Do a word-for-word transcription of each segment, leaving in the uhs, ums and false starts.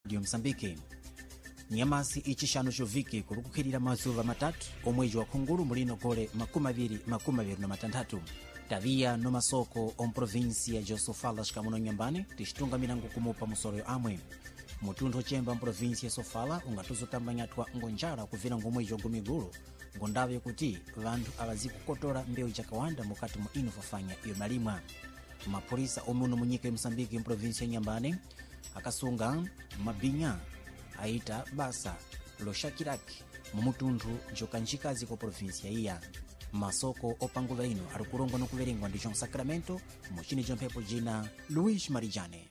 Radio Msambiki. Nyamasi ichishanu choviki kuli kukhilira mazuva matatu omweji wa khungulu mulino gole makumi abiri makumi abiri na matandatu. Tavia no masoko om provinsia ya Sofala shikamuno nyambani tishtunga milango kumupa musoro amwe. Mutunthu chemba mprovinsia ya Sofala ungatuzotambanyatwa ngonjala kuvira ngomweji wa gumigulu ngondave kuti vantu avazikukotora mbeu chakawanda mukati mu ino fafanya iyo malimwa. Mapolisa omuno munyika ya Msambiki mprovinsia ya Nyambani akasunga mabinya aita basa loshakiraki mumutunthu jokanjikazi ko provinsia iya. Masoko opangula ino ari kulongwa nokuverengwa ndi João Sacramento muchini jomphepo jina Luís Marijane.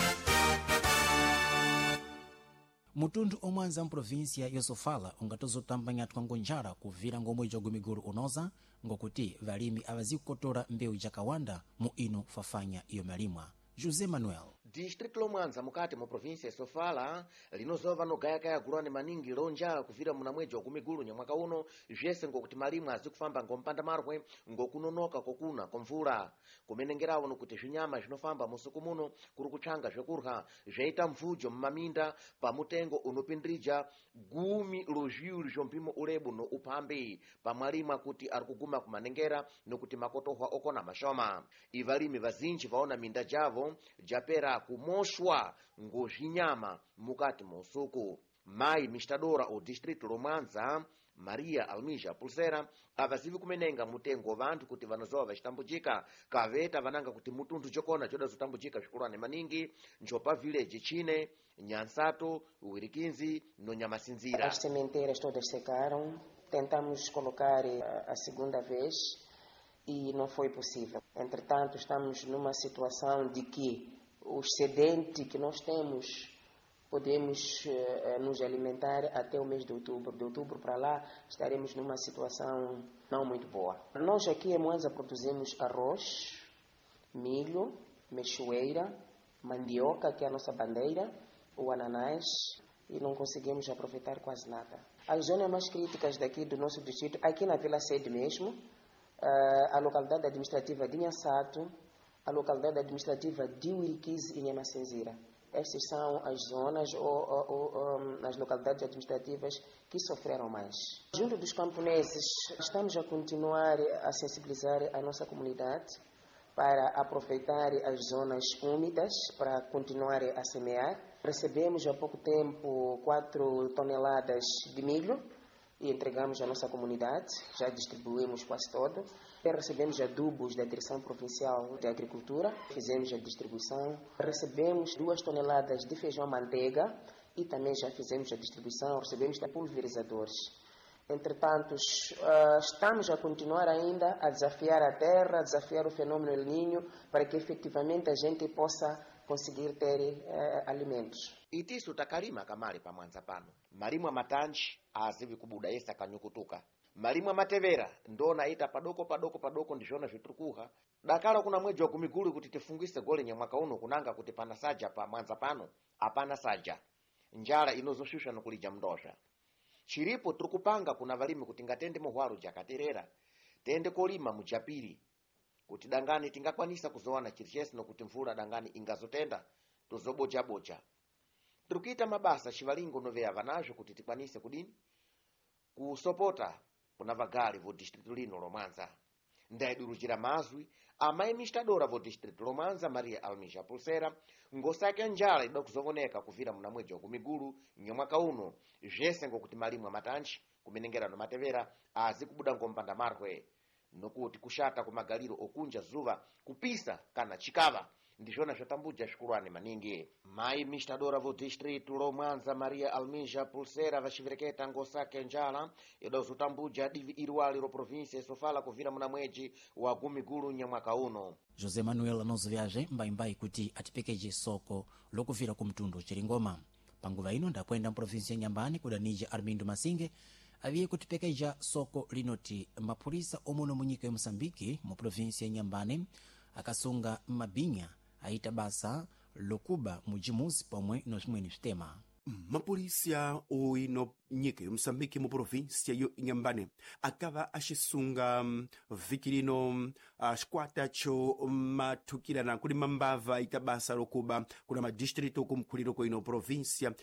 Mutunthu omwanza mprovinsia ya Sofala ungatozotambanyatwa ngonjala kuvira ngomweji wa gumigulu unoza ngokuti valimi avazikukotora mbeu jakawanda mu ino fafanya iyo malimwa. José Manuel. Distrito lomwanza mukati mu provinsia ya Sofala linozova no gayakaya gulwane maningi lonjala kuvira muna mweji wa gumigulu nyamwaka uno jese ngokuti malimwa azikufamba ngompanda marwe ngokunonoka kokuna komvula kumenengerawo nokuti zvinyama zvinofamba musuku muno kuri kutsvanga zvekurha zvaita mvujo mumaminda pamutengo unopindrija gumi lozhiyu lizhompimo ulebu no upambi pamwalimwa kuti ari kuguma kumanengera nokuti makotohwa okona mashoma. Ivalimi vazinji vaona minda javo japera kumoshwa ngozhinyama mukati musuku. Mai mistadora o distrito lomwanza Maria Almija Pulsera avazivi kumenenga mutengo vantu kuti vanozowa vachitambujika kaveta vananga kuti mutunthu chokona choda zotambujika zvikulwane maningi njopa village chine Nyansato Uwirikinzi no Nyamasinzira. As sementeiras todas secaram, tentamos colocar a, a segunda vez e não foi possível. Entretanto, estamos numa situação de que o excedente que nós temos podemos uh, nos alimentar até o mês de outubro. De outubro para lá estaremos numa situação não muito boa. Nós aqui em Mwanza produzimos arroz, milho, mexoeira, mandioca, que é a nossa bandeira, o ananás, e não conseguimos aproveitar quase nada. As zonas mais críticas daqui do nosso distrito, aqui na Vila Sede mesmo, a localidade administrativa de Nhansato, a localidade administrativa de Uwirikizi e Nyamasinzira. Estas são as zonas ou, ou, ou as localidades administrativas que sofreram mais. Junto dos camponeses, estamos a continuar a sensibilizar a nossa comunidade para aproveitar as zonas úmidas para continuar a semear. Recebemos há pouco tempo quatro toneladas de milho e entregamos à nossa comunidade, já distribuímos quase todo. Recebemos adubos da Direção Provincial de Agricultura, fizemos a distribuição. Recebemos duas toneladas de feijão manteiga e também já fizemos a distribuição, recebemos pulverizadores. Entretanto, estamos a continuar ainda a desafiar a terra, a desafiar o fenômeno El Niño, para que efetivamente a gente possa conseguir ter eh, alimentos. Itisu takalima kamali pa Mwanza pano. Malimwa matanji azivi kubuda yesa kanyukutuka. Malimwa matevera ndona ita padoko padoko padoko ndizona zvitukuha. Dakala kuna mweji wa gumigulu kuti tifungise gole nyamwaka uno kunanga kuti pana saja pa Mwanza pano apana saja. Njala inozoshusha nokulija mndosha. Chiripo turukupanga kuna valimi kuti ngatende muhwaru jakaterera tende kolima mujapiri kuti dangani tingakwanisa kuzowana chirichesi nokuti mvula dangani ingazotenda tozoboja boja. Turukita mabasa chivalingo noveya vanazvo kuti tikwanise kudini kusopota kuna vagali vo distrito lino lomwanza. Ndaidurujira mazwi amai mistadora vo distrito lomwanza Maria Almija Pulsera ngosake njala ida kuzovoneka kuvira muna mweji wa gumigulu nyamwaka uno jese ngokuti malimwa matanji kumenengera no matevera azikubuda ngompanda marwe nokuti kushata kumagaliro okunja zuva kupisa kana chikava ndizvona zvatambuja zvikulwane maningi. Mai mistadora vo distrito lomwanza Maria Almija Pulsera vachivereketa ngosake njala ida kuzotambuja divi iriwali ro provinsia ya Sofala kuvira muna mweji wa gumigulu nyamwaka uno. José Manuel anoziviaje mbaimbai kuti atipekeje soko lokuvira kumtundu chiringoma. Panguva ino ndakwenda mprovinsia ya Nyambani kudanija Armindo Masinge aviye kutipekeja soko linoti mapulisa omuno munyika ya Msambiki mu provinsia ya Nyambani akasunga mabinya aita basa lokuba mujimuzi pomwe no chimweni chitema. Mapolisia oino nyika Msambiki mu provinsia yo Nyambani akava achisunga um, vikilino uh, squata cho matukirana kuli mambava itabasa lokuba kuna madistrito kumkuliro ko ino provinsia